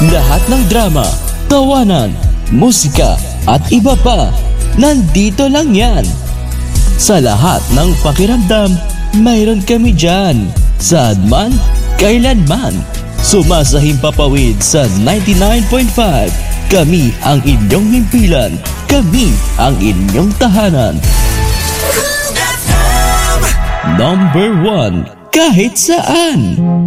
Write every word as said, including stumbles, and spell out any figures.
Lahat ng drama, tawanan, musika at iba pa, nandito lang yan. Sa lahat ng pakiramdam, mayroon kami dyan. Saan man, kailanman. Sumasahing papawid sa ninety-nine point five. Kami ang inyong himpilan. Kami ang inyong tahanan. Number one, kahit saan.